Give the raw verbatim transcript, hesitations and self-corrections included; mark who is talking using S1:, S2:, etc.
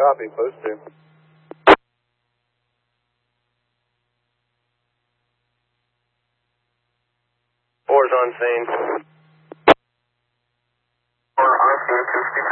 S1: Copy, post two. Four's on scene. Four on scene, two